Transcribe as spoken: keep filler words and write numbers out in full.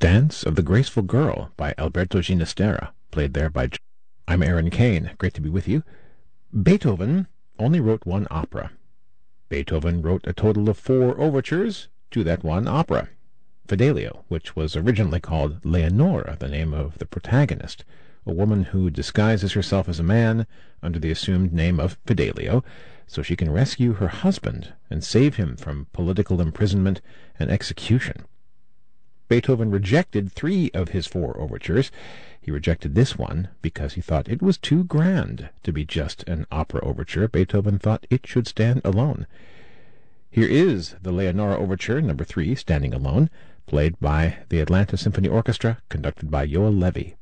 Dance of the Graceful Girl by Alberto Ginastera, played there by... I'm Aaron Kane. Great to be with you. Beethoven only wrote one opera. Beethoven wrote a total of four overtures to that one opera. Fidelio, which was originally called Leonora, the name of the protagonist, a woman who disguises herself as a man under the assumed name of Fidelio, so she can rescue her husband and save him from political imprisonment and execution. Beethoven rejected three of his four overtures. He rejected this one because he thought it was too grand to be just an opera overture. Beethoven thought it should stand alone. Here is the Leonora Overture, number three, standing alone, played by the Atlanta Symphony Orchestra, conducted by Yoel Levy.